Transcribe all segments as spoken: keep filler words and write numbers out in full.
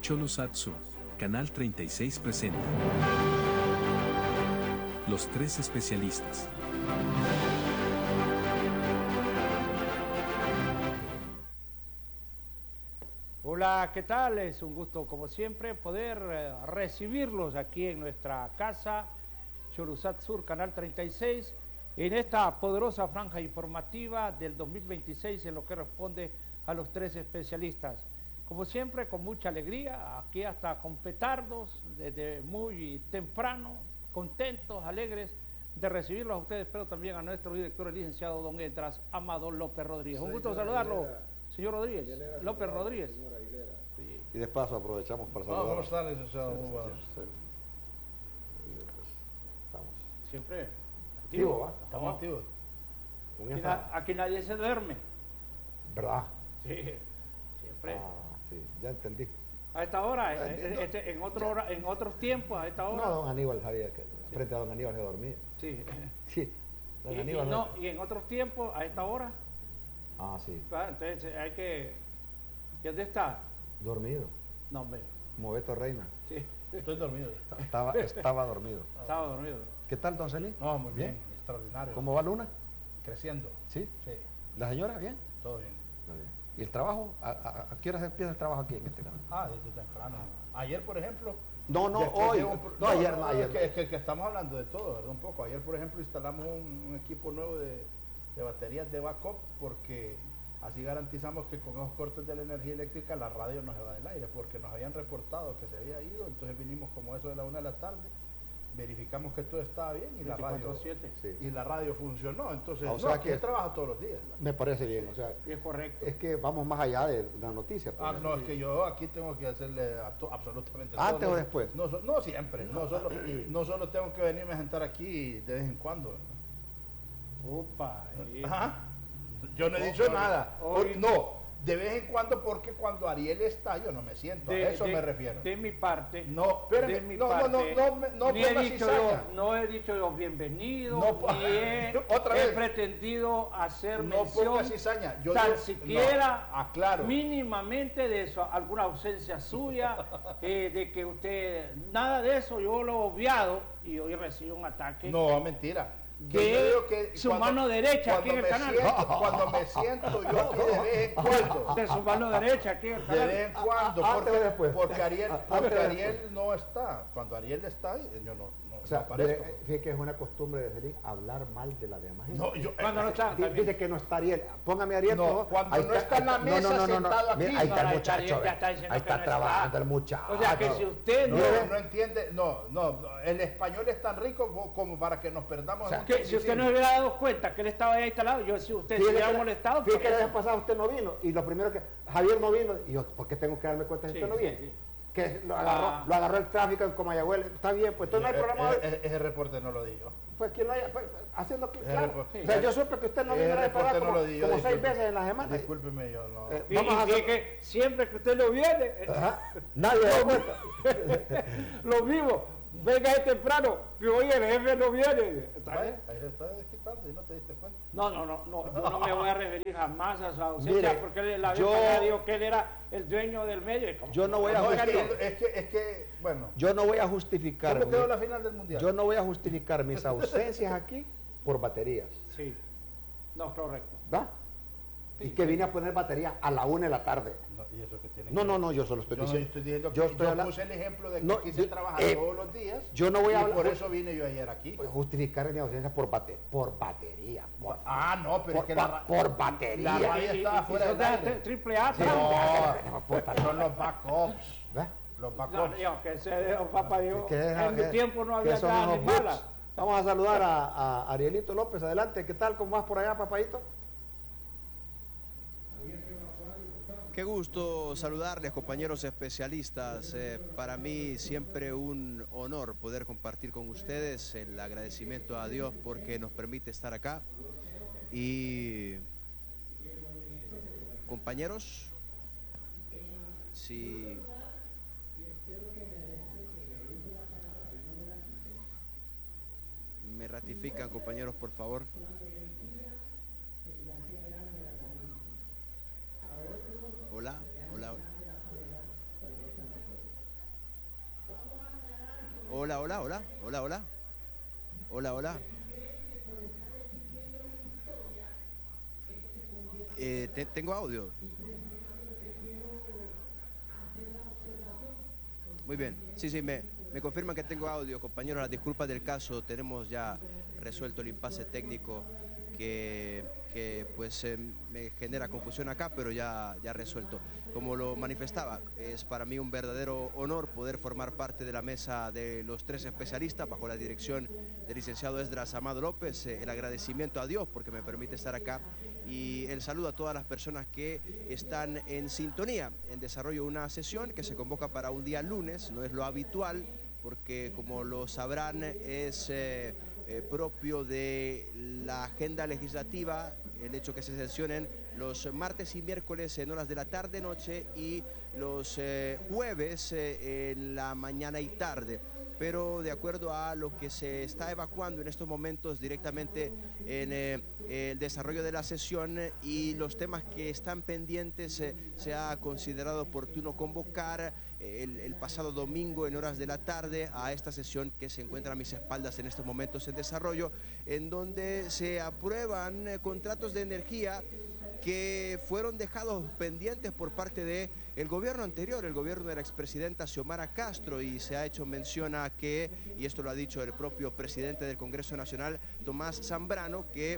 Cholosat Sur, Canal treinta y seis presenta Los Tres Especialistas. Hola, ¿qué tal? Es un gusto, como siempre, poder eh, recibirlos aquí en nuestra casa, Cholosat Sur, Canal treinta y seis, en esta poderosa franja informativa del dos mil veintiséis en lo que responde a los tres especialistas. Como siempre, con mucha alegría, aquí hasta con petardos, desde muy temprano, contentos, alegres de recibirlos a ustedes, pero también a nuestro director, el licenciado don Edras Amado López Rodríguez. Un gusto saludarlo, Aguilera. Señor Rodríguez, Aguilera, López Rodríguez. Sí. Y de paso aprovechamos para saludar. ¿Cómo están, licenciado? Sí, Muy sí, buenos. sí. Estamos. Siempre Activo, ¿va? Estamos activos. Aquí, na aquí nadie se duerme. ¿Verdad? Sí, siempre. Ah, sí, ya entendí. A esta hora, eh, este, en, otro hora, en otros tiempos, a esta hora. No, don Aníbal sabía que Sí. frente a don Aníbal se dormía. Sí. Sí, don Y, Aníbal y, no, y en otros tiempos, a esta hora, Ah, sí, ah, entonces hay que... ¿Y dónde está? dormido. No, hombre. Moveto Reina. Sí, Estoy dormido. Estaba, estaba dormido. estaba dormido. ¿Qué tal, don Celín? No, muy bien. ¿Bien? Extraordinario. ¿Cómo va Luna? Creciendo. ¿Sí? Sí, ¿La señora? ¿Bien? todo bien. Muy bien. ¿Y el trabajo? ¿A, a, a qué hora se empieza el trabajo aquí en este canal? Ah, desde temprano. Ayer, por ejemplo... No, no, después hoy. de un- No, ayer no, ayer Es no. que, es que- que estamos hablando de todo, ¿verdad? Un poco. Ayer, por ejemplo, instalamos un, un equipo nuevo de, de baterías de backup porque así garantizamos que con esos cortes de la energía eléctrica la radio no se va del aire, porque nos habían reportado que se había ido, entonces vinimos como eso de la una de la tarde, verificamos que todo estaba bien y la radio, veinticuatro siete. Sí. y la radio funcionó, entonces O no, sea aquí que- se trabaja todos los días. Me parece bien, o sea, Y es correcto. es que vamos más allá de la noticia. pues. Ah, no, es que yo aquí tengo que hacerle a to- absolutamente ¿Antes todo. o después? No, so- no siempre, no solo, no solo tengo que venirme a sentar aquí de vez en cuando. ¿verdad? Upa. eh. Ajá. Yo no he Hoy- dicho nada. hoy- Hoy no, de vez en cuando porque cuando Ariel está yo no me siento, De- a eso de- me refiero. De mi parte. No, espérame, de mi no, no, parte, no, no, me- no ni he ponga dicho cizaña. yo, no he dicho yo bienvenido, No po- ni he, Otra he vez. pretendido hacer No mención ponga cizaña. Yo tan digo- siquiera no, aclaro. mínimamente de eso, alguna ausencia suya, eh, de que usted, nada de eso, yo lo he obviado y hoy recibo un ataque. No, mentira. Yo- Que yo digo que su cuando- mano derecha aquí en el cuando me canal. siento- cuando me siento yo aquí de vez en cuando. De su mano derecha aquí en el De canal. vez en cuando, Ah, ah, porque, antes o después. porque Ariel, Ah, porque antes o Ariel no está. Cuando Ariel está, yo no, no, O sea, no aparezco. mire, fíjate que es una costumbre de Celín hablar mal de la demás gente. No, yo- Cuando no está, Di- también. Dice que no está Ariel. Póngame a Ariel. No, por favor. cuando Ahí no está en la ahí- mesa sentado aquí. Mira, ahí está No, el ahí está, muchacho. ya ve. está diciendo Ahí que está no trabajando está. el muchacho. O sea, que si usted no- No, no entiende, no, no, no, el español es tan rico como- como para que nos perdamos. O sea, en un Que si usted no se tecnicismo. hubiera dado cuenta que él estaba ahí instalado, yo si usted se Fíjate hubiera que- molestado. fíjate por que la eso. vez pasada usted no vino. Y lo primero que. Javier no vino. Y yo, ¿por qué tengo que darme cuenta si Sí, usted no sí, viene? sí. Que lo agarró, Ah. lo agarró el tráfico en Comayagüel. Está bien, pues entonces no hay Eh, problema. eh, hoy. eh, ese reporte no lo digo. Pues que no haya. Pues, haciendo cl- Ese claro. reporte- O sea, yo supe que usted no vino Ese la vez pasada reporte no como, lo di yo, como seis disculpe. veces en la semana. Discúlpeme, yo no. Eh, Y, Vamos a y hacer- que siempre que usted no viene, eh, Ajá. Nadie se da cuenta. lo mismo, venga de temprano, que hoy el jefe no viene. ¿Está Vaya, bien? ahí se está desquitando y no te diste cuenta. No, no, no, no, yo no me voy a referir jamás a su ausencia, Mire, porque él- la vez yo- pasada dijo que él era el dueño del medio. y como- Yo no voy a No, es, justificar. que, es, que, es que, bueno, Yo no voy a justificar. ¿cómo quedó mi- la final del mundial? Yo no voy a justificar mis ausencias aquí por baterías. Sí, no, correcto. ¿Va? Y que vine a poner batería a la una de la tarde. No, ¿y eso qué tiene No, que no, ver? no, yo solo estoy Yo no diciendo. estoy diciendo que yo yo, estoy hablando- puse el ejemplo de que No, quise yo- trabajar eh, todos los días. yo no voy a y hablar- por eso vine yo ayer aquí. Voy a justificar mi ausencia por, bate, por batería. Por, Ah, no, pero por, es que la, pa- ra- por batería. la radio Y- y- estaba y fuera son del de aire. triple A, Sí, No, por- son los backups. ¿Ve? Los No, backups. yo, que se dejó, papá, yo, Que es- en mi que- tiempo no que había son nada unos ni bugs. mala. Vamos a saludar a, a Arielito López, adelante. ¿Qué tal? ¿Cómo vas por allá, papadito? Qué gusto saludarles, compañeros especialistas. Eh, para mí siempre un honor poder compartir con ustedes el agradecimiento a Dios porque nos permite estar acá. Y compañeros, si me ratifican, compañeros, por favor. Hola, hola. Hola, hola, hola, hola, hola. Hola, hola. Eh, te, tengo audio. Muy bien. Sí, sí, me, me confirman que tengo audio, compañeros. Las disculpas del caso, tenemos ya resuelto el impasse técnico que, que pues eh, me genera confusión acá, pero ya, ya resuelto. Como lo manifestaba, es para mí un verdadero honor poder formar parte de la mesa de los tres especialistas bajo la dirección del licenciado Esdras Amado López. Eh, el agradecimiento a Dios porque me permite estar acá y el saludo a todas las personas que están en sintonía. En desarrollo una sesión que se convoca para un día lunes, no es lo habitual porque como lo sabrán es eh, eh, propio de la agenda legislativa el hecho que se sesionen los martes y miércoles en horas de la tarde, noche y los eh, jueves eh, en la mañana y tarde. Pero de acuerdo a lo que se está evacuando en estos momentos directamente en eh, el desarrollo de la sesión y los temas que están pendientes, eh, se ha considerado oportuno convocar eh, el, el pasado domingo en horas de la tarde a esta sesión que se encuentra a mis espaldas en estos momentos en desarrollo, en donde se aprueban eh, contratos de energía que fueron dejados pendientes por parte del gobierno anterior, el gobierno de la expresidenta Xiomara Castro, y se ha hecho mención a que, y esto lo ha dicho el propio presidente del Congreso Nacional, Tomás Zambrano, que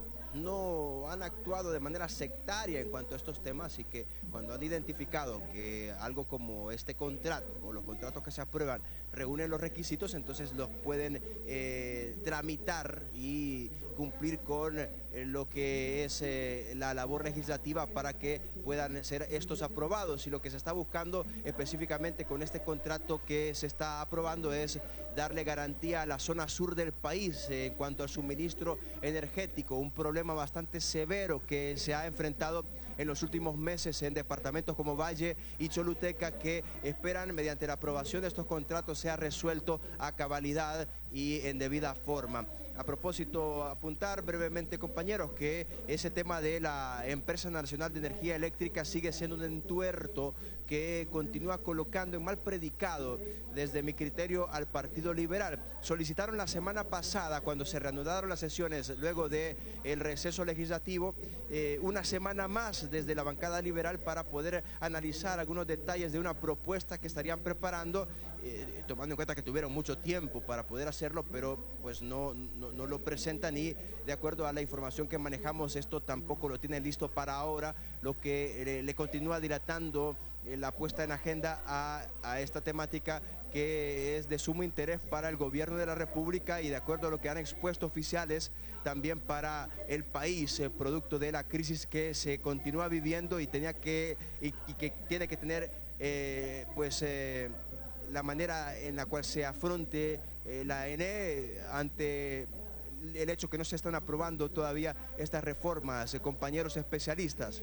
no han actuado de manera sectaria en cuanto a estos temas y que cuando han identificado que algo como este contrato o los contratos que se aprueban reúnen los requisitos, entonces los pueden eh, tramitar y cumplir con eh, lo que es eh, la labor legislativa para que puedan ser estos aprobados. Y lo que se está buscando específicamente con este contrato que se está aprobando es darle garantía a la zona sur del país eh, en cuanto al suministro energético, un problema bastante severo que se ha enfrentado en los últimos meses en departamentos como Valle y Choluteca, que esperan mediante la aprobación de estos contratos sea resuelto a cabalidad y en debida forma. A propósito, apuntar brevemente, compañeros, que ese tema de la Empresa Nacional de Energía Eléctrica sigue siendo un entuerto que continúa colocando en mal predicado, desde mi criterio, al Partido Liberal. Solicitaron la semana pasada, cuando se reanudaron las sesiones luego del receso legislativo, eh, una semana más desde la bancada liberal para poder analizar algunos detalles de una propuesta que estarían preparando, eh, tomando en cuenta que tuvieron mucho tiempo para poder hacerlo, pero pues no, no, no lo presentan, y de acuerdo a la información que manejamos, esto tampoco lo tienen listo para ahora, lo que le, le continúa dilatando eh, la puesta en agenda a, a esta temática que es de sumo interés para el gobierno de la República y, de acuerdo a lo que han expuesto oficiales, también para el país, eh, producto de la crisis que se continúa viviendo y tenía que y, y que tiene que tener eh, pues eh, la manera en la cual se afronte eh, la A N E ante el hecho que no se están aprobando todavía estas reformas, eh, compañeros especialistas.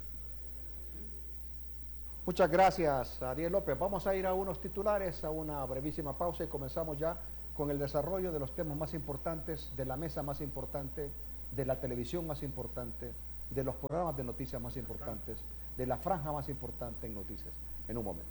Muchas gracias, Ariel López. Vamos a ir a unos titulares, a una brevísima pausa y comenzamos ya con el desarrollo de los temas más importantes, de la mesa más importante, de la televisión más importante, de los programas de noticias más importantes, de la franja más importante en noticias. En un momento.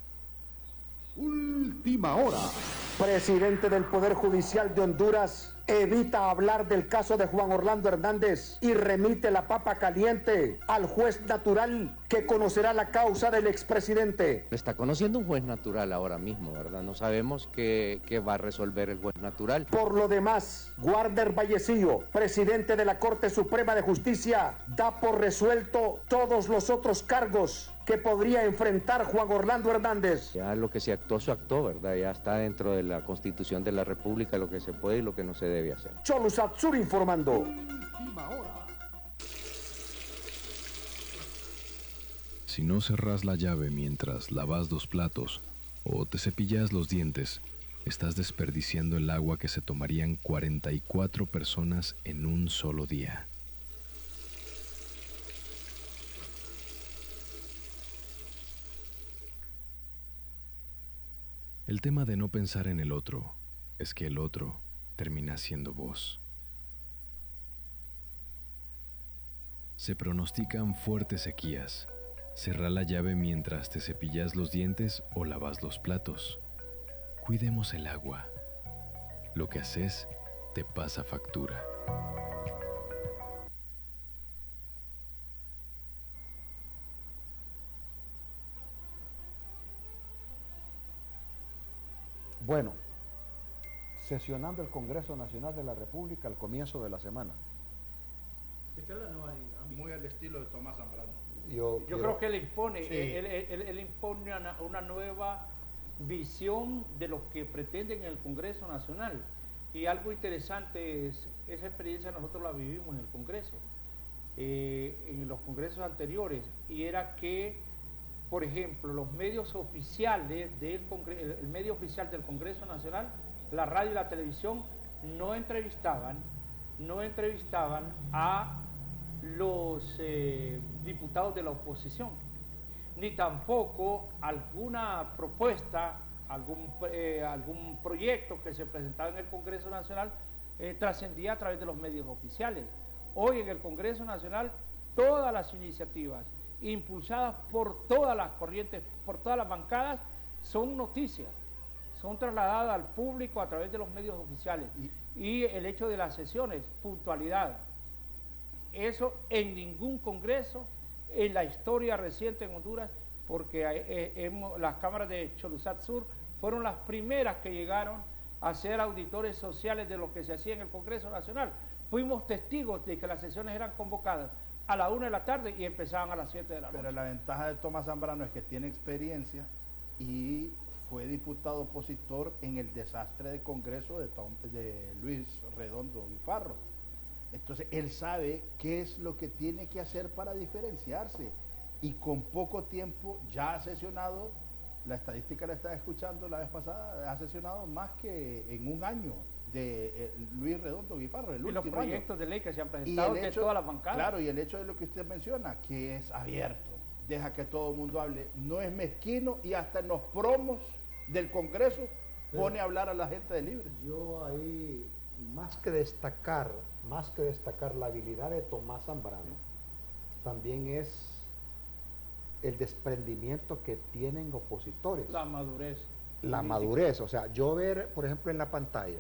Última hora. Presidente del Poder Judicial de Honduras evita hablar del caso de Juan Orlando Hernández y remite la papa caliente al juez natural que conocerá la causa del expresidente. Está conociendo un juez natural ahora mismo, ¿verdad? No sabemos qué, qué va a resolver el juez natural. Por lo demás, Guarder Vallecillo, presidente de la Corte Suprema de Justicia, da por resuelto todos los otros cargos que podría enfrentar Juan Orlando Hernández. Ya lo que se actuó, se actuó, ¿verdad? Ya está dentro de la Constitución de la República lo que se puede y lo que no se debe hacer. Cholusat Sur informando. Última hora. Si no cerrás la llave mientras lavas los platos o te cepillas los dientes, estás desperdiciando el agua que se tomarían cuarenta y cuatro personas en un solo día. El tema de no pensar en el otro es que el otro termina siendo vos. Se pronostican fuertes sequías. Cerrá la llave mientras te cepillas los dientes o lavas los platos. Cuidemos el agua. Lo que haces te pasa factura. Bueno, sesionando el Congreso Nacional de la República al comienzo de la semana. Esta es la nueva dinámica. Muy al estilo de Tomás Zambrano. Yo, Yo quiero- creo que él impone, Sí. él, él- él- él impone una, una nueva visión de lo que pretenden en el Congreso Nacional. Y algo interesante es, esa experiencia nosotros la vivimos en el Congreso, eh, en los congresos anteriores, y era que, por ejemplo, los medios oficiales del Congreso, el, el medio oficial del Congreso Nacional, la radio y la televisión, no entrevistaban, no entrevistaban a los eh, diputados de la oposición, ni tampoco alguna propuesta, algún, eh, algún proyecto que se presentaba en el Congreso Nacional eh, trascendía a través de los medios oficiales. Hoy en el Congreso Nacional todas las iniciativas impulsadas por todas las corrientes, por todas las bancadas, son noticias, son trasladadas al público a través de los medios oficiales. Y el hecho de las sesiones, puntualidad, eso en ningún congreso en la historia reciente en Honduras, porque eh, hemos, las cámaras de Choluzat Sur fueron las primeras que llegaron a ser auditores sociales de lo que se hacía en el Congreso Nacional. Fuimos testigos de que las sesiones eran convocadas a la una de la tarde y empezaban a las siete de la noche. Pero la ventaja de Tomás Zambrano es que tiene experiencia y fue diputado opositor en el desastre de Congreso de, Tom- de Luis Redondo Guifarro. Entonces él sabe qué es lo que tiene que hacer para diferenciarse, y con poco tiempo ya ha sesionado, la estadística la estaba escuchando la vez pasada, ha sesionado más que en un año de eh, Luis Redondo Guifarro, el Y los último año. proyectos de ley que se han Y presentado el de hecho- todas las bancadas. Claro, y el hecho de lo que usted menciona, que es abierto, deja que todo el mundo hable, no es mezquino, y hasta en los promos del Congreso pone a hablar a la gente de Libre. Yo ahí, más que destacar, más que destacar la habilidad de Tomás Zambrano, también es el desprendimiento que tienen opositores. La madurez. La política. madurez, o sea, yo ver, por ejemplo, en la pantalla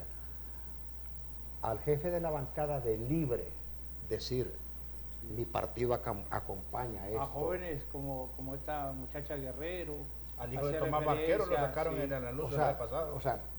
al jefe de la bancada de Libre decir, mi partido acam- acompaña esto. A jóvenes como, como esta muchacha Guerrero. Al hijo de hace Tomás Barquero lo referencia, sacaron sí. en el anuncio O de la sea, vez pasada. o sea,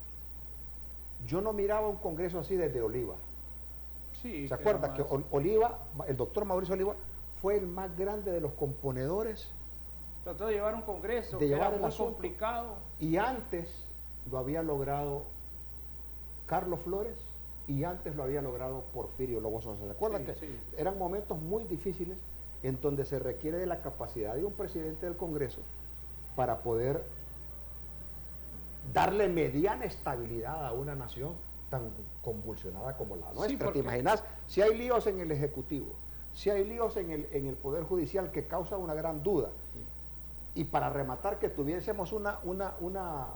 yo no miraba un congreso así desde Oliva. Sí, ¿Se que acuerda era que más- Ol- Oliva, el doctor Mauricio Oliva, fue el más grande de los componedores trató de llevar un congreso de que llevar era el muy asunto? complicado? Y antes lo había logrado Carlos Flores y antes lo había logrado Porfirio Lobo Sosa. ¿Se acuerdan Sí, que sí. eran momentos muy difíciles en donde se requiere de la capacidad de un presidente del Congreso para poder darle mediana estabilidad a una nación tan convulsionada como la nuestra? porque- ¿Te imaginas? Si hay líos en el Ejecutivo, si hay líos en el, en el Poder Judicial que causan una gran duda, y para rematar que tuviésemos una, una, una,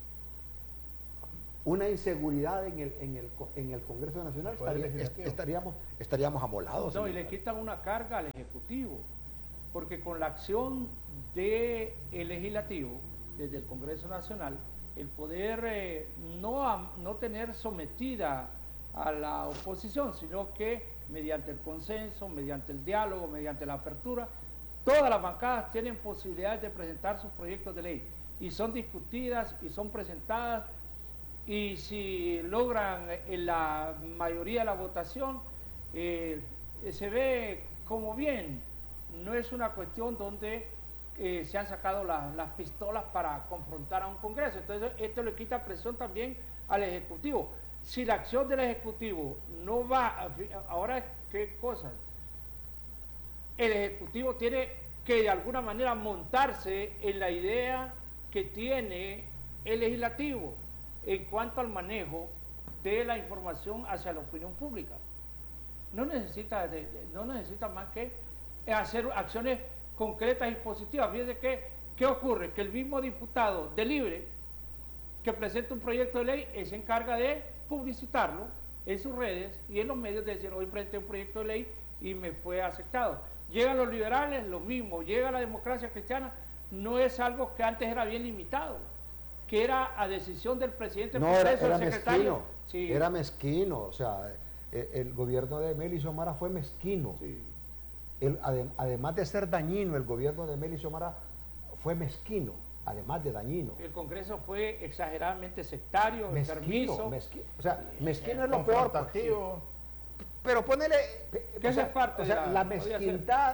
una inseguridad en el, en el, co- en el Congreso Nacional, El Poder estaría- Legislativo. estaríamos, estaríamos amolados. No, y señor. le quitan una carga al Ejecutivo, porque con la acción del Legislativo, desde el Congreso Nacional, el poder eh, no, a- no tener sometida a la oposición, sino que mediante el consenso, mediante el diálogo, mediante la apertura, todas las bancadas tienen posibilidades de presentar sus proyectos de ley, y son discutidas y son presentadas, y si logran eh, la mayoría de la votación, eh, se ve como bien. No es una cuestión donde eh, se han sacado la- las pistolas para confrontar a un Congreso. Entonces esto le quita presión también al Ejecutivo. Si la acción del Ejecutivo no va, a fi- ahora qué cosa, el Ejecutivo tiene que de alguna manera montarse en la idea que tiene el Legislativo en cuanto al manejo de la información hacia la opinión pública. No necesita, de- de- no necesita más que hacer acciones concretas y positivas. Fíjense que, ¿qué ocurre? Que el mismo diputado de Libre que presenta un proyecto de ley, él se encarga de publicitarlo en sus redes y en los medios, de decir, hoy presenté un proyecto de ley y me fue aceptado. Llegan los liberales, lo mismo. Llega la democracia cristiana, no es algo que antes era bien limitado, que era a decisión del presidente. No, era, proceso, era el secretario. mezquino, Sí. era mezquino, o sea, el, el gobierno de Meli Xiomara fue mezquino. Sí. El, adem, además de ser dañino, el gobierno de Meli Xiomara fue mezquino, además de dañino. El Congreso fue exageradamente sectario, Mezquino, enfermizo. mezquino, o sea, mezquino es lo peor. Porque, pero ponele, ¿Qué o sea, es parte o sea, de la, la- podría ser? mezquindad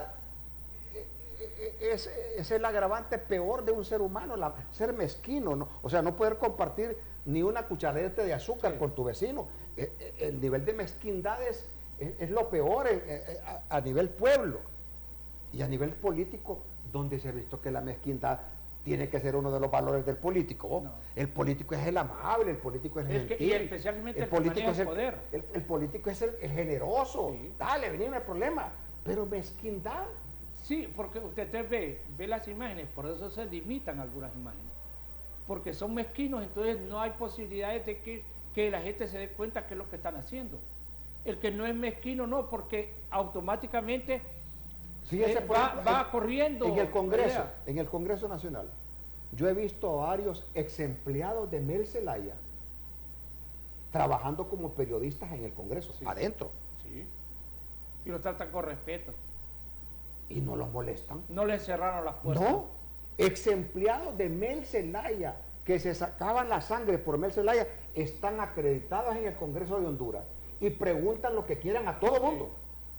es, es el agravante peor de un ser humano, la, ser mezquino, ¿no? O sea, no poder compartir ni una cucharadita de azúcar Sí. con tu vecino. Eh, eh, El nivel de mezquindad es, es, es lo peor eh, eh, a, a nivel pueblo y a nivel político, donde se ha visto que la mezquindad tiene que ser uno de los valores del político. No. El político es el amable, el político es el El que- gentil, y especialmente el que político maneja es el poder. el, el político es el, el generoso. Sí. Dale, vení, no hay problema. Pero mezquindad. Sí, porque usted te ve, ve las imágenes, por eso se limitan algunas imágenes. Porque son mezquinos, entonces no hay posibilidades de que, que la gente se dé cuenta qué es lo que están haciendo. El que no es mezquino, no, porque automáticamente Fíjese, eh, por va, ejemplo, va en- corriendo. En el Congreso, ¿verdad? en el Congreso Nacional, yo he visto a varios ex empleados de Mel Zelaya trabajando como periodistas en el Congreso, Sí. adentro, Sí. Y los tratan con respeto. y no los molestan. No les cerraron las puertas. No, ex empleados de Mel Zelaya que se sacaban la sangre por Mel Zelaya están acreditados en el Congreso de Honduras y preguntan lo que quieran a todo mundo.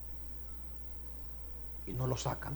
Y no los sacan,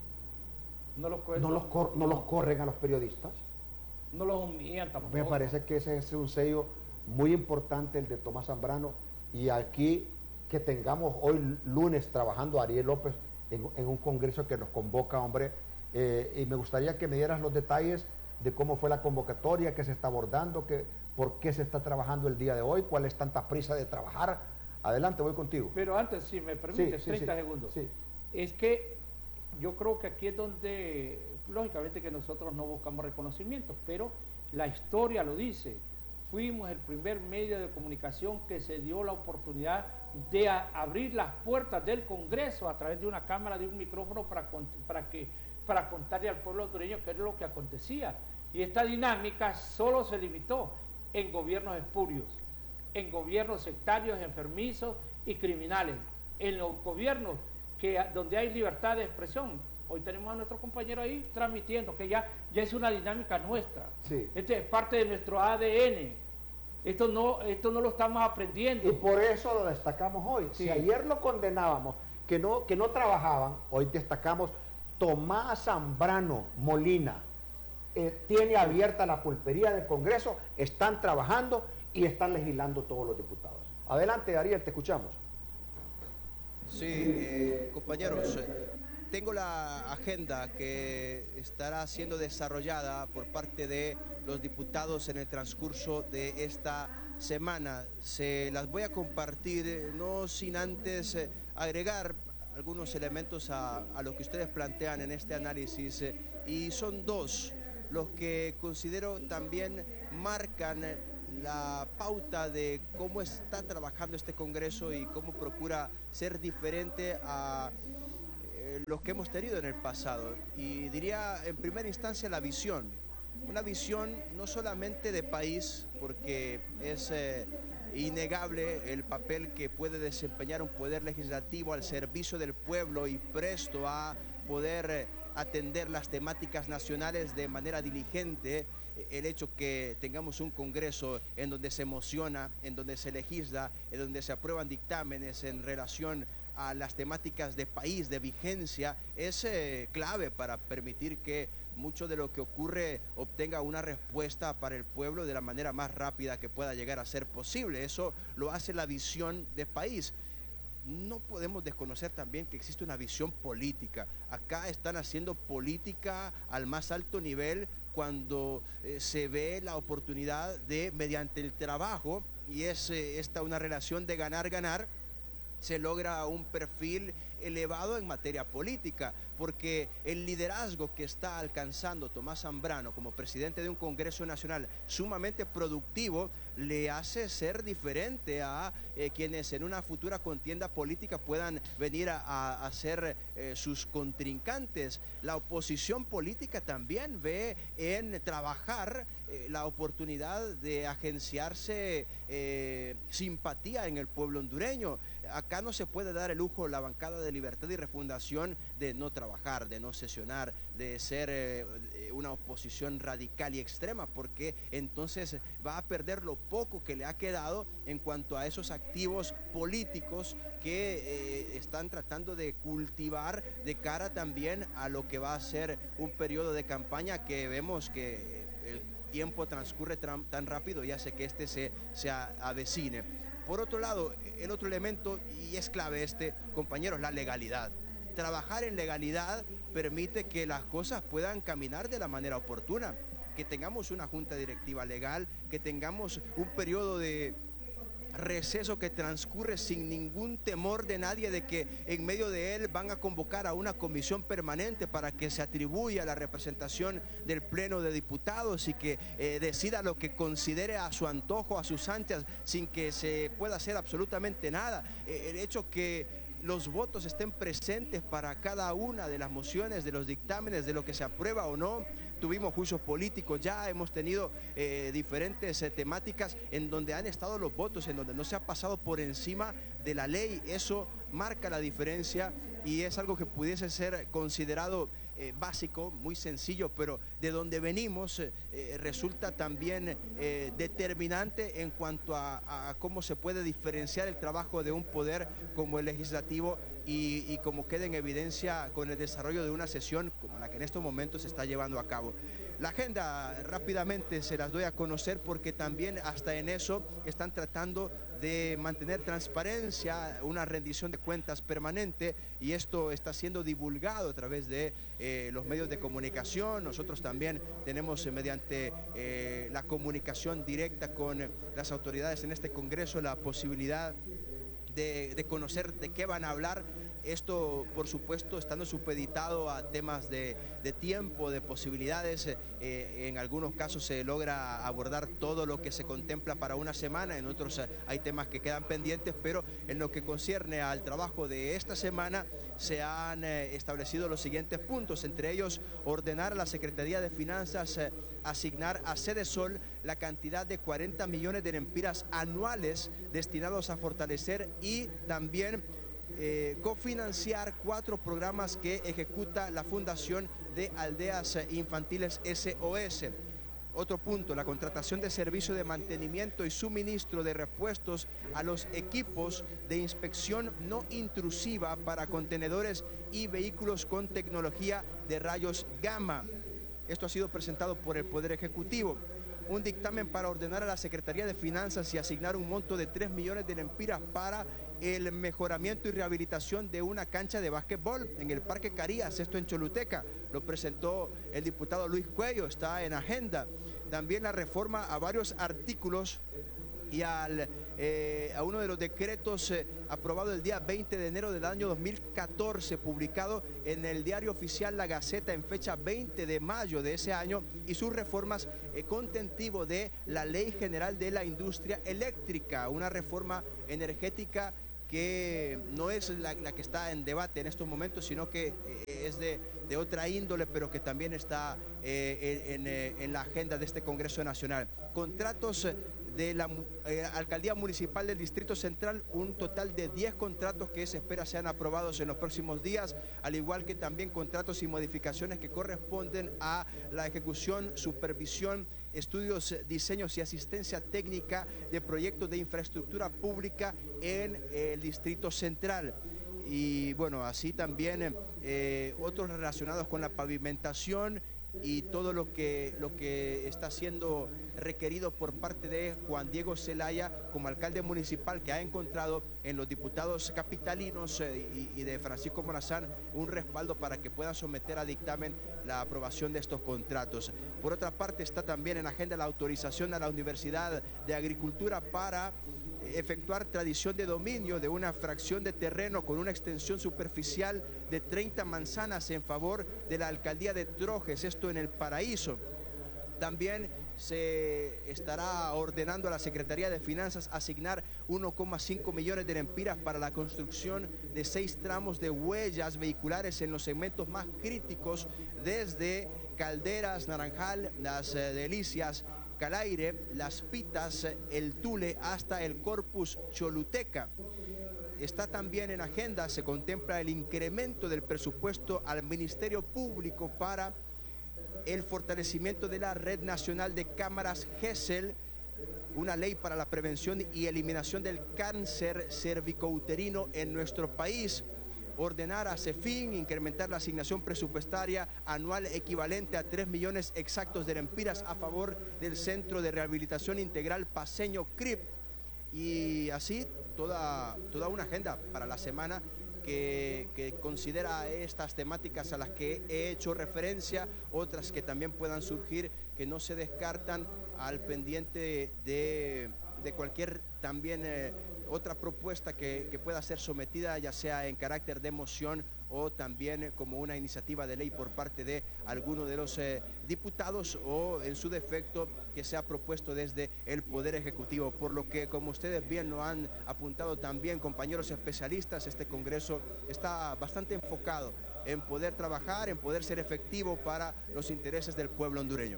No los, co- no los, cor- no los corren a los periodistas. no los humillan tampoco. Me parece que ese es un sello muy importante, el de Tomás Zambrano, y aquí que tengamos hoy lunes trabajando a Ariel López en, en un congreso que nos convoca, hombre, eh, y me gustaría que me dieras los detalles de cómo fue la convocatoria, qué se está abordando, que, por qué se está trabajando el día de hoy, cuál es tanta prisa de trabajar. Adelante, voy contigo. Pero antes, si me permite, Sí, sí, treinta sí, segundos. sí. Es que yo creo que aquí es donde, lógicamente que nosotros no buscamos reconocimiento, pero la historia lo dice. Fuimos el primer medio de comunicación que se dio la oportunidad de a- abrir las puertas del Congreso a través de una cámara, de un micrófono para, con- para, que, para contarle al pueblo hondureño qué es lo que acontecía. Y esta dinámica solo se limitó en gobiernos espurios, en gobiernos sectarios, enfermizos y criminales, en los gobiernos que, donde hay libertad de expresión. Hoy tenemos a nuestro compañero ahí transmitiendo, que ya, ya es una dinámica nuestra. Sí. Este es parte de nuestro A D N. Esto no, esto no lo estamos aprendiendo. Y por eso lo destacamos hoy. Sí. Si ayer lo condenábamos, que no, que no trabajaban, hoy destacamos Tomás Zambrano Molina. eh, tiene abierta la pulpería del Congreso, están trabajando y están legislando todos los diputados. Adelante, Ariel, te escuchamos. Sí, eh, compañeros, eh, tengo la agenda que estará siendo desarrollada por parte de los diputados en el transcurso de esta semana. Se las voy a compartir, eh, no sin antes eh, agregar algunos elementos a, a lo que ustedes plantean en este análisis, eh, y son dos los que considero también marcan eh, la pauta de cómo está trabajando este Congreso y cómo procura ser diferente a eh, los que hemos tenido en el pasado. Y diría en primera instancia la visión, una visión no solamente de país, porque es eh, innegable el papel que puede desempeñar un poder legislativo al servicio del pueblo y presto a poder eh, atender las temáticas nacionales de manera diligente. El hecho que tengamos un Congreso en donde se emociona, en donde se legisla, en donde se aprueban dictámenes en relación a las temáticas de país, de vigencia, es eh, clave para permitir que mucho de lo que ocurre obtenga una respuesta para el pueblo de la manera más rápida que pueda llegar a ser posible. Eso lo hace la visión de país. No podemos desconocer también que existe una visión política. Acá están haciendo política al más alto nivel cuando eh, se ve la oportunidad de, mediante el trabajo, y es eh, esta una relación de ganar-ganar, se logra un perfil elevado en materia política, porque el liderazgo que está alcanzando Tomás Zambrano como presidente de un Congreso Nacional sumamente productivo le hace ser diferente a eh, quienes en una futura contienda política puedan venir a, a, a ser eh, sus contrincantes. La oposición política también ve en trabajar eh, la oportunidad de agenciarse eh, simpatía en el pueblo hondureño. Acá no se puede dar el lujo la bancada de Libertad y Refundación de no trabajar, de no sesionar, de ser eh, una oposición radical y extrema, porque entonces va a perder lo poco que le ha quedado en cuanto a esos activos políticos que eh, están tratando de cultivar de cara también a lo que va a ser un periodo de campaña que vemos que el tiempo transcurre tan rápido y hace que este se, se avecine. Por otro lado, el otro elemento, y es clave este, compañeros, la legalidad. Trabajar en legalidad permite que las cosas puedan caminar de la manera oportuna, que tengamos una junta directiva legal, que tengamos un periodo de receso que transcurre sin ningún temor de nadie de que en medio de él van a convocar a una comisión permanente para que se atribuya la representación del Pleno de Diputados y que eh, decida lo que considere a su antojo, a sus anchas, sin que se pueda hacer absolutamente nada. Eh, el hecho que los votos estén presentes para cada una de las mociones, de los dictámenes, de lo que se aprueba o no. Tuvimos juicios políticos, ya hemos tenido eh, diferentes eh, temáticas en donde han estado los votos, en donde no se ha pasado por encima de la ley. Eso marca la diferencia y es algo que pudiese ser considerado eh, básico, muy sencillo, pero de donde venimos eh, eh, resulta también eh, determinante en cuanto a, a cómo se puede diferenciar el trabajo de un poder como el legislativo y, y como queda en evidencia con el desarrollo de una sesión como la que en estos momentos se está llevando a cabo. La agenda rápidamente se las doy a conocer porque también hasta en eso están tratando de mantener transparencia, una rendición de cuentas permanente, y esto está siendo divulgado a través de eh, los medios de comunicación. Nosotros también tenemos eh, mediante eh, la comunicación directa con las autoridades en este Congreso la posibilidad de, de conocer de qué van a hablar. Esto, por supuesto, estando supeditado a temas de, de tiempo, de posibilidades. Eh, en algunos casos se logra abordar todo lo que se contempla para una semana, en otros eh, hay temas que quedan pendientes, pero en lo que concierne al trabajo de esta semana se han eh, establecido los siguientes puntos, entre ellos ordenar a la Secretaría de Finanzas eh, asignar a Sedesol la cantidad de cuarenta millones de lempiras anuales destinados a fortalecer y también Eh, cofinanciar cuatro programas que ejecuta la Fundación de Aldeas Infantiles S O S. Otro punto, la contratación de servicio de mantenimiento y suministro de repuestos a los equipos de inspección no intrusiva para contenedores y vehículos con tecnología de rayos gamma. Esto ha sido presentado por el Poder Ejecutivo. Un dictamen para ordenar a la Secretaría de Finanzas y asignar un monto de tres millones de lempiras para el mejoramiento y rehabilitación de una cancha de básquetbol en el Parque Carías, esto en Choluteca. Lo presentó el diputado Luis Cuello, está en agenda. También la reforma a varios artículos y al, eh, a uno de los decretos eh, aprobado el día veinte de enero del año dos mil catorce, publicado en el diario oficial La Gaceta en fecha veinte de mayo de ese año, y sus reformas eh, contentivo de la Ley General de la Industria Eléctrica, una reforma energética que no es la, la que está en debate en estos momentos, sino que eh, es de, de otra índole, pero que también está eh, en, en, en la agenda de este Congreso Nacional. Contratos de la eh, Alcaldía Municipal del Distrito Central, un total de diez contratos que se espera sean aprobados en los próximos días, al igual que también contratos y modificaciones que corresponden a la ejecución, supervisión, estudios, diseños y asistencia técnica de proyectos de infraestructura pública en el Distrito Central. Y bueno, así también eh, otros relacionados con la pavimentación y todo lo que, lo que está siendo requerido por parte de Juan Diego Zelaya como alcalde municipal, que ha encontrado en los diputados capitalinos eh, y, y de Francisco Morazán un respaldo para que puedan someter a dictamen la aprobación de estos contratos. Por otra parte, está también en agenda la autorización a la Universidad de Agricultura para efectuar tradición de dominio de una fracción de terreno con una extensión superficial de treinta manzanas en favor de la alcaldía de Trojes, esto en El Paraíso. También se estará ordenando a la Secretaría de Finanzas asignar uno coma cinco millones de lempiras para la construcción de seis tramos de huellas vehiculares en los segmentos más críticos, desde Calderas, Naranjal, Las eh, Delicias, Calaire, Las Pitas, el Tule, hasta el Corpus Choluteca. Está también en agenda, se contempla el incremento del presupuesto al Ministerio Público para el fortalecimiento de la Red Nacional de Cámaras GESEL, una ley para la prevención y eliminación del cáncer cervicouterino en nuestro país. Ordenar a CEFIN incrementar la asignación presupuestaria anual equivalente a tres millones exactos de lempiras a favor del Centro de Rehabilitación Integral Paceño C R I P. Y así toda, toda una agenda para la semana que, que considera estas temáticas a las que he hecho referencia, otras que también puedan surgir, que no se descartan, al pendiente de, de cualquier también eh, otra propuesta que, que pueda ser sometida, ya sea en carácter de moción o también como una iniciativa de ley por parte de alguno de los eh, diputados, o en su defecto que sea propuesto desde el Poder Ejecutivo. Por lo que, como ustedes bien lo han apuntado también compañeros especialistas, este Congreso está bastante enfocado en poder trabajar, en poder ser efectivo para los intereses del pueblo hondureño.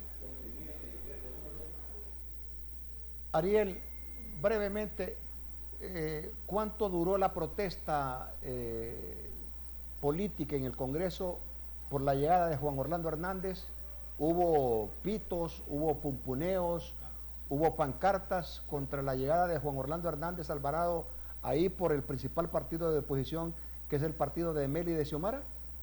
Ariel, brevemente, eh, ¿cuánto duró la protesta eh, política en el Congreso por la llegada de Juan Orlando Hernández? ¿Hubo pitos, hubo pumpuneos, hubo pancartas contra la llegada de Juan Orlando Hernández Alvarado ahí por el principal partido de oposición, que es el partido de Meli de Xiomara?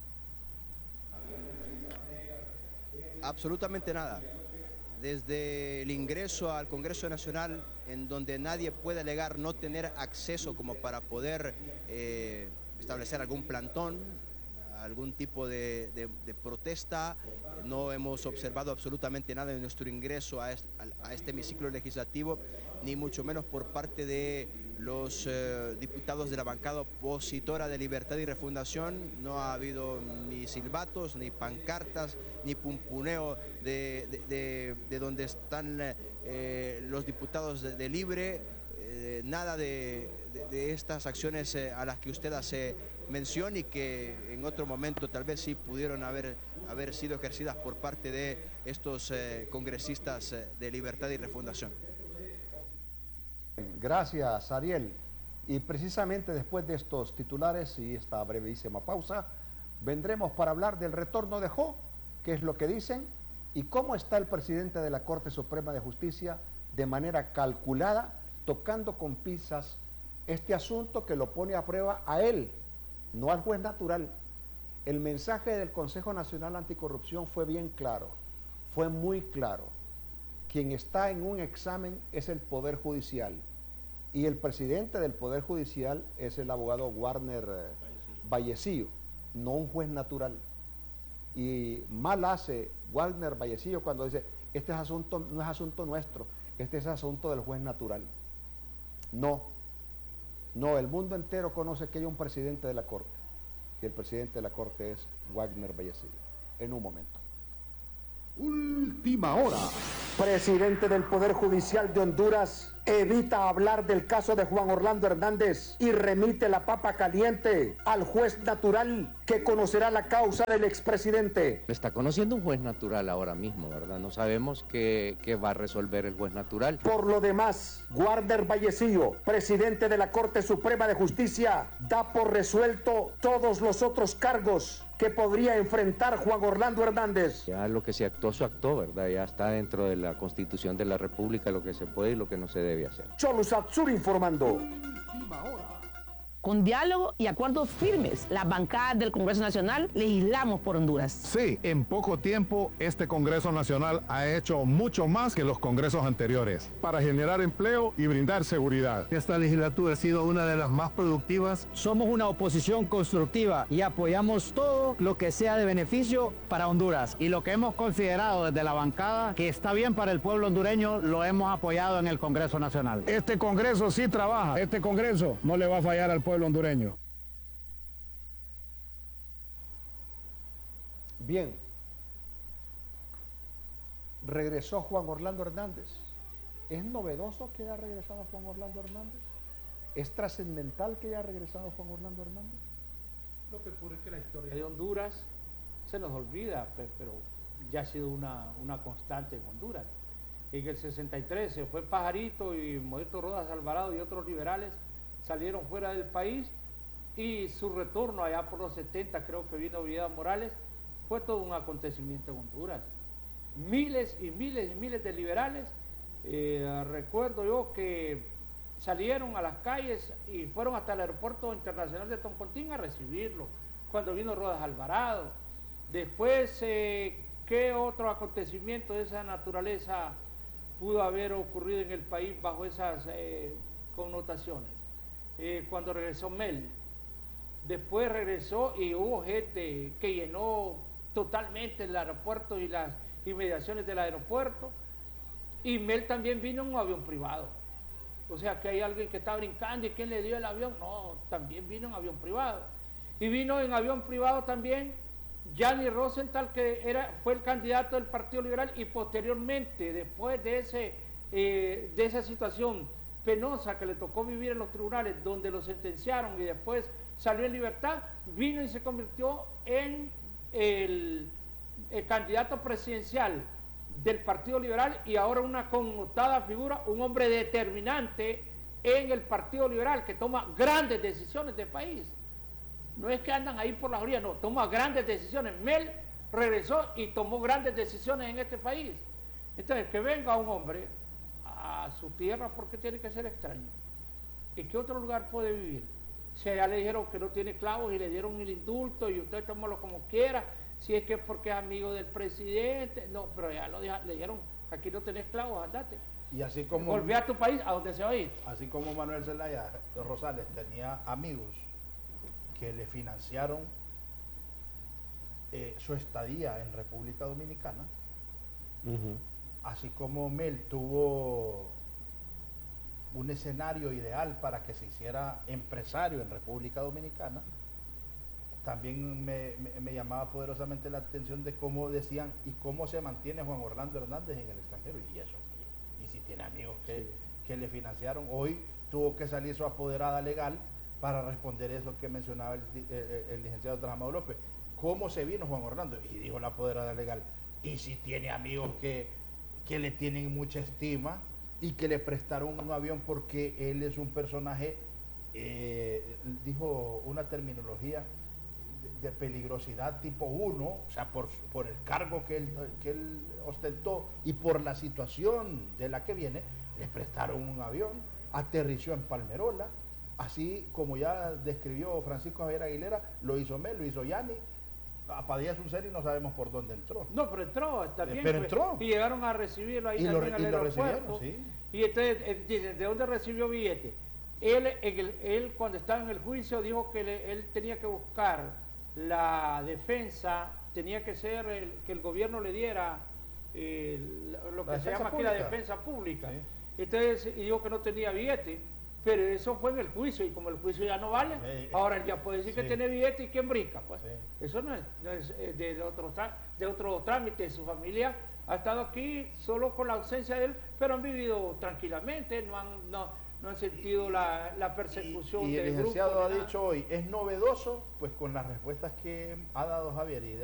Absolutamente nada. Desde el ingreso al Congreso Nacional, en donde nadie puede alegar no tener acceso como para poder eh, establecer algún plantón, algún tipo de, de, de protesta, no hemos observado absolutamente nada en nuestro ingreso a este, a este hemiciclo legislativo, ni mucho menos por parte de los eh, diputados de la bancada opositora de Libertad y Refundación. No ha habido ni silbatos, ni pancartas, ni pumpuneo de, de, de, de donde están eh, los diputados de, de Libre, eh, nada de, de, de estas acciones eh, a las que usted hace mención y que en otro momento tal vez sí pudieron haber, haber sido ejercidas por parte de estos eh, congresistas eh, de Libertad y Refundación. Gracias, Ariel. Y precisamente después de estos titulares y esta brevísima pausa, vendremos para hablar del retorno de Jo, qué es lo que dicen y cómo está el presidente de la Corte Suprema de Justicia de manera calculada, tocando con pinzas este asunto que lo pone a prueba a él, no al juez natural. El mensaje del Consejo Nacional Anticorrupción fue bien claro, fue muy claro. Quien está en un examen es el Poder Judicial y el presidente del Poder Judicial es el abogado Warner eh, Vallecillo, no un juez natural. Y mal hace Warner Vallecillo cuando dice, este es asunto, no es asunto nuestro, este es asunto del juez natural. No, no, el mundo entero conoce que hay un presidente de la Corte y el presidente de la Corte es Warner Vallecillo. En un momento. Última hora. Presidente del Poder Judicial de Honduras evita hablar del caso de Juan Orlando Hernández y remite la papa caliente al juez natural que conocerá la causa del expresidente. Está conociendo un juez natural ahora mismo, ¿verdad? No sabemos qué, qué va a resolver el juez natural. Por lo demás, Warner Vallecillo, presidente de la Corte Suprema de Justicia, da por resuelto todos los otros cargos que podría enfrentar Juan Orlando Hernández. Ya lo que se actuó, se actuó, ¿verdad? Ya está dentro de la Constitución de la República lo que se puede y lo que no se debe hacer. Cholusatsur informando. Última hora. Con diálogo y acuerdos firmes, las bancadas del Congreso Nacional legislamos por Honduras. Sí, en poco tiempo este Congreso Nacional ha hecho mucho más que los congresos anteriores para generar empleo y brindar seguridad. Esta legislatura ha sido una de las más productivas. Somos una oposición constructiva y apoyamos todo lo que sea de beneficio para Honduras. Y lo que hemos considerado desde la bancada que está bien para el pueblo hondureño, lo hemos apoyado en el Congreso Nacional. Este Congreso sí trabaja, este Congreso no le va a fallar al pueblo hondureño. Bien, regresó Juan Orlando Hernández. ¿Es novedoso que haya regresado Juan Orlando Hernández? ¿Es trascendental que haya regresado Juan Orlando Hernández? Lo que ocurre es que la historia de Honduras se nos olvida, pero ya ha sido una, una constante en Honduras. En el sesenta y tres se fue Pajarito y Modesto Rodas Alvarado y otros liberales salieron fuera del país, y su retorno allá por los setenta, creo que vino Vidal Morales, fue todo un acontecimiento en Honduras. Miles y miles y miles de liberales, eh, recuerdo yo que salieron a las calles y fueron hasta el aeropuerto internacional de Toncontín a recibirlo, cuando vino Rodas Alvarado. Después, eh, ¿qué otro acontecimiento de esa naturaleza pudo haber ocurrido en el país bajo esas eh, connotaciones? Eh, cuando regresó Mel, después regresó y hubo gente que llenó totalmente el aeropuerto y las inmediaciones del aeropuerto, y Mel también vino en un avión privado. O sea que hay alguien que está brincando y ¿quién le dio el avión? No, también vino en avión privado. Y vino en avión privado también Gianni Rosenthal, que era, fue el candidato del Partido Liberal, y posteriormente, después de, ese, eh, de esa situación penosa que le tocó vivir en los tribunales, donde lo sentenciaron y después salió en libertad, vino y se convirtió en el, el candidato presidencial del Partido Liberal, y ahora una connotada figura, un hombre determinante en el Partido Liberal, que toma grandes decisiones del país. No es que andan ahí por las orillas, no, toma grandes decisiones. Mel regresó y tomó grandes decisiones en este país. Entonces, que venga un hombre a su tierra, porque tiene que ser extraño. ¿En qué otro lugar puede vivir? Si ya le dijeron que no tiene clavos y le dieron el indulto y usted tómalo como quiera, si es que es porque es amigo del presidente, no, pero ya lo le dijeron, aquí no tenés clavos, andate. Y así como... Volvé a tu país, a donde se va a ir. Así como Manuel Zelaya Rosales tenía amigos que le financiaron eh, su estadía en República Dominicana, uh-huh. Así como Mel tuvo un escenario ideal para que se hiciera empresario en República Dominicana, también me, me, me llamaba poderosamente la atención de cómo decían y cómo se mantiene Juan Orlando Hernández en el extranjero, y eso, y, y si tiene amigos que, sí. que le financiaron. Hoy tuvo que salir su apoderada legal para responder eso que mencionaba el, el, el licenciado Trajamado López. ¿Cómo se vino Juan Orlando? Y dijo la apoderada legal, y si tiene amigos que, que le tienen mucha estima y que le prestaron un avión porque él es un personaje, eh, dijo una terminología de, de peligrosidad tipo uno, o sea, por, por el cargo que él, que él ostentó y por la situación de la que viene, le prestaron un avión, aterrizó en Palmerola, así como ya describió Francisco Javier Aguilera, lo hizo Mel, lo hizo Yanni. A Padilla es un ser y no sabemos por dónde entró. No, pero entró, está bien. Pero pues, entró. Y llegaron a recibirlo ahí y también lo, al y aeropuerto. Lo sí. Y entonces eh, dice, ¿de dónde recibió billete? Él, en el, él cuando estaba en el juicio dijo que le, él tenía que buscar la defensa, tenía que ser el, que el gobierno le diera eh, lo que la se llama pública. aquí la defensa pública. Sí. Entonces, y dijo que no tenía billete. Pero eso fue en el juicio, y como el juicio ya no vale, sí. Ahora él ya puede decir sí. que tiene billete y quién brinca, pues. Sí. Eso no es, no es de, otro, de otro trámite. Su familia ha estado aquí solo con la ausencia de él, pero han vivido tranquilamente, no han, no, no han sentido la, la persecución y, y del el licenciado grupo, ha dicho hoy, es novedoso, pues con las respuestas que ha dado Javier y